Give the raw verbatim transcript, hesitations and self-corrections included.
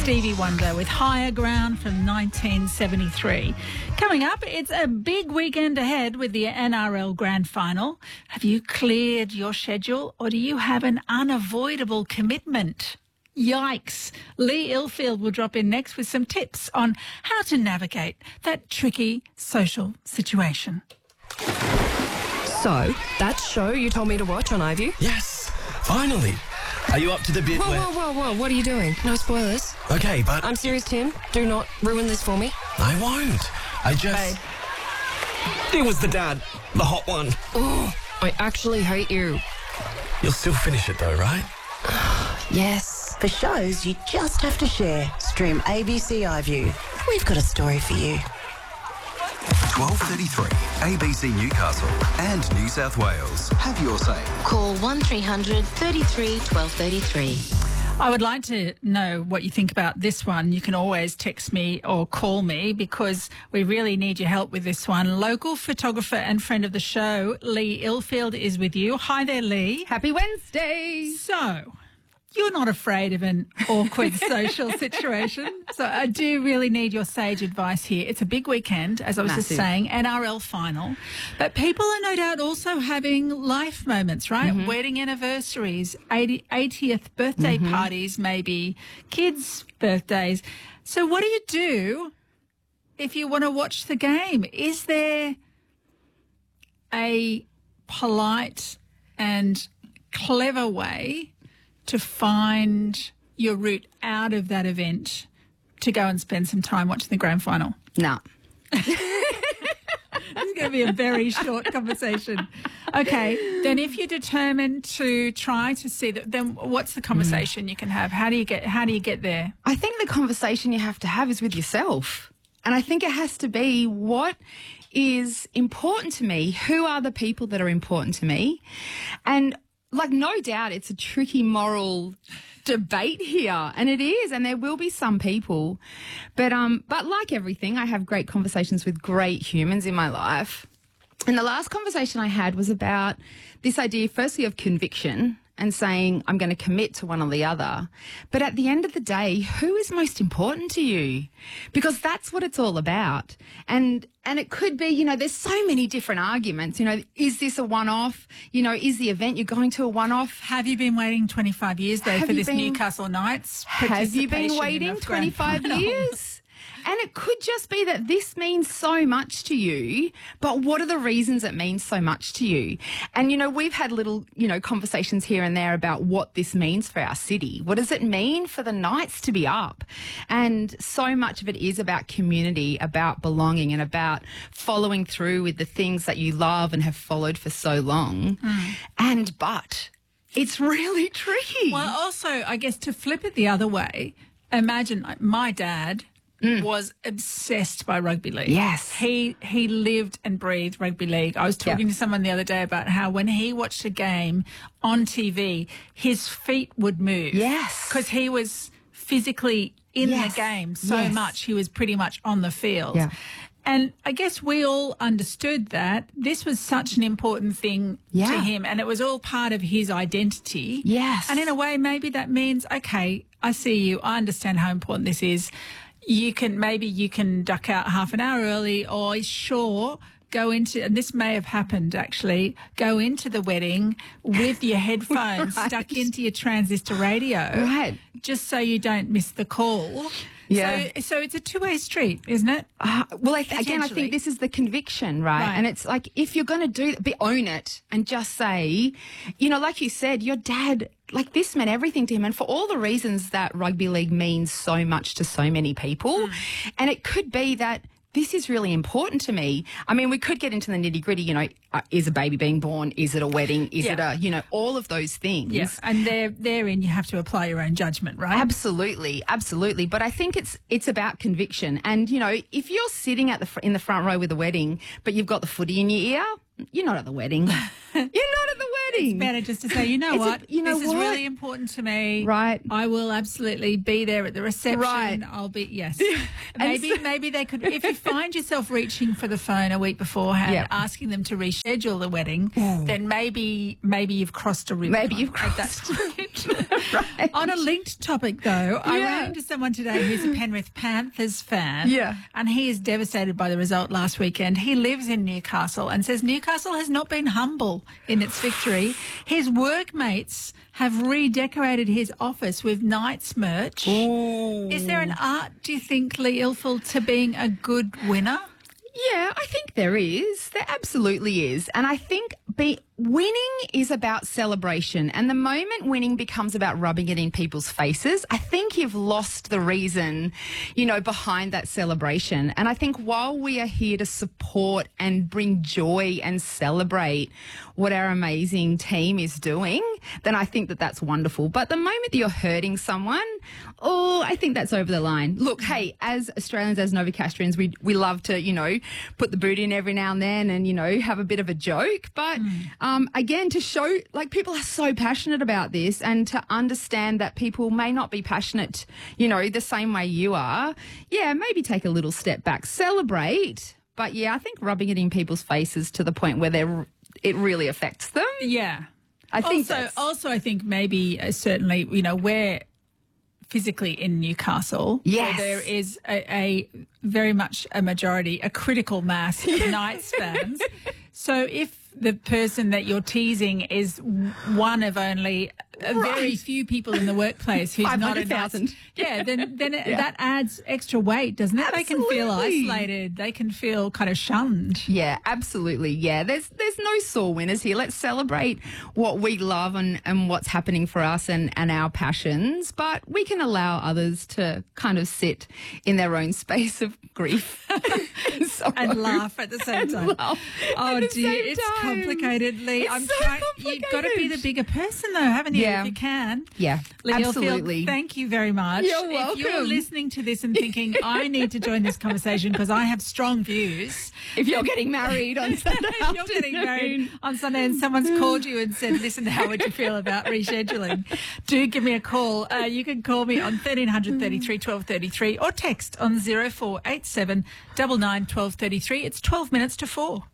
Stevie Wonder with Higher Ground from nineteen seventy-three. Coming up, it's a big weekend ahead with the N R L Grand Final. Have you cleared your schedule or do you have an unavoidable commitment? Yikes. Lee Ilfield will drop in next with some tips on how to navigate that tricky social situation. So, that show you told me to watch on iView? Yes, finally. Are you up to the bit Whoa, where... whoa, whoa, whoa, what are you doing? No spoilers. Okay, but... I'm serious, Tim. Do not ruin this for me. I won't. I just... Babe. It was the dad. The hot one. Oh, I actually hate you. You'll still finish it though, right? Yes. For shows you just have to share, stream A B C iView. We've got a story for you. twelve thirty-three, A B C Newcastle and New South Wales. Have your say. Call one three hundred thirty-three twelve thirty-three. I would like to know what you think about this one. You can always text me or call me because we really need your help with this one. Local photographer and friend of the show, Lee Ilfield, is with you. Hi there, Lee. Happy Wednesday. So, you're not afraid of an awkward social situation. So I do really need your sage advice here. It's a big weekend, as I was Massive. just saying, N R L final. But people are no doubt also having life moments, right? Mm-hmm. Wedding anniversaries, eighty, eightieth birthday Mm-hmm. parties, maybe kids' birthdays. So what do you do if you want to watch the game? Is there a polite and clever way to find your route out of that event to go and spend some time watching the grand final? Nah. It's going to be a very short conversation. Okay, then if you're determined to try to see that, then what's the conversation you can have? How do you get? How do you get there? I think the conversation you have to have is with yourself. And I think it has to be, what is important to me? Who are the people that are important to me? And like, no doubt it's a tricky moral debate here, and it is, and there will be some people, but um, but like everything, I have great conversations with great humans in my life. And the last conversation I had was about this idea, firstly, of conviction and saying, I'm going to commit to one or the other. But at the end of the day, who is most important to you? Because that's what it's all about. And and it could be, you know, there's so many different arguments. You know, is this a one-off? You know, is the event you're going to a one-off? Have you been waiting twenty-five years, though, Have for you this been- Newcastle Knights Have you been participation in waiting the grand twenty-five final? years? And it could just be that this means so much to you, but what are the reasons it means so much to you? And, you know, we've had little, you know, conversations here and there about what this means for our city. What does it mean for the Knights to be up? And so much of it is about community, about belonging, and about following through with the things that you love and have followed for so long. Mm. And, but it's really tricky. Well, also, I guess to flip it the other way, imagine like, my dad mm. was obsessed by rugby league. Yes. He he lived and breathed rugby league. I was talking Yep. to someone the other day about how when he watched a game on T V, his feet would move. Yes. Because he was physically in Yes. the game so Yes. much. He was pretty much on the field. Yeah. And I guess we all understood that this was such an important thing Yeah. to him, and it was all part of his identity. Yes. And in a way, maybe that means, okay, I see you. I understand how important this is. You can, maybe you can duck out half an hour early, or sure, go into, and this may have happened actually, go into the wedding with your headphones Right. stuck into your transistor radio. Right. Just so you don't miss the call. Yeah. So, so it's a two-way street, isn't it? Uh, well, I th- again, I Potentially. think this is the conviction, right? Right. And it's like, if you're going to do, be, own it and just say, you know, like you said, your dad, like this meant everything to him. And for all the reasons that rugby league means so much to so many people. Mm. And it could be that this is really important to me. I mean, we could get into the nitty gritty, you know, uh, is a baby being born? Is it a wedding? Is Yeah. it a, you know, all of those things. Yes. And there, therein you have to apply your own judgment, right? Absolutely, absolutely. But I think it's it's about conviction. And, you know, if you're sitting at the fr- in the front row with a wedding, but you've got the footy in your ear, you're not at the wedding. You're not at the wedding. Better just to say, you know It's a- what, you know this is what? really important to me. Right. I will absolutely be there at the reception. Right. I'll be, yes. maybe so- maybe they could, if you find yourself reaching for the phone a week beforehand, Yeah. asking them to reschedule the wedding, then maybe maybe you've crossed a Rubicon. Maybe you've at that crossed. stage. right. On a linked topic, though, I Yeah. ran into someone today who's a Penrith Panthers fan. Yeah. And he is devastated by the result last weekend. He lives in Newcastle and says Newcastle has not been humble in its victory. His workmates have redecorated his office with Knights merch. Ooh. Is there an art, do you think, Lee Ilfeld, to being a good winner? Yeah, I think there is. There absolutely is. And I think be, winning is about celebration. And the moment winning becomes about rubbing it in people's faces, I think you've lost the reason, you know, behind that celebration. And I think while we are here to support and bring joy and celebrate what our amazing team is doing, then I think that that's wonderful. But the moment that you're hurting someone, oh, I think that's over the line. Look, hey, as Australians, as Novocastrians, we we love to, you know, put the boot in every now and then and, you know, have a bit of a joke. But mm. um, again, to show, like, people are so passionate about this, and to understand that people may not be passionate, you know, the same way you are. Yeah, maybe take a little step back, celebrate. But yeah, I think rubbing it in people's faces to the point where they're, it really affects them. Yeah. I think also, that's... also, I think maybe uh, certainly, you know, we're physically in Newcastle. Yes. There is a, a very much a majority, a critical mass of Knights fans. So if the person that you're teasing is one of only a Right. very few people in the workplace who's not a Knights, yeah, then then it, Yeah. that adds extra weight, doesn't it? They can feel Absolutely. isolated. They can feel kind of shunned. Yeah, absolutely. Yeah, there's there's no sore winners here. Let's celebrate what we love and, and what's happening for us and, and our passions, but we can allow others to kind of sit in their own space of grief and, sorrow. And laugh at the same And time. laugh Oh at the dear, same it's time. complicated, Lee. It's I'm so trying. You've got to be the complicated. bigger person, though, haven't you? Yeah. If you can. Yeah, Lee Ilfeld, absolutely. thank you very much. You're If you're welcome. listening to this and thinking, I need to join this conversation because I have strong views. If you're getting married on Sunday If you're getting married on Sunday and someone's called you and said, listen, how would you feel about rescheduling? Do give me a call. Uh, you can call me on thirteen hundred thirty-three twelve thirty-three or text on zero four eight seven nine nine one two three three. It's twelve minutes to four.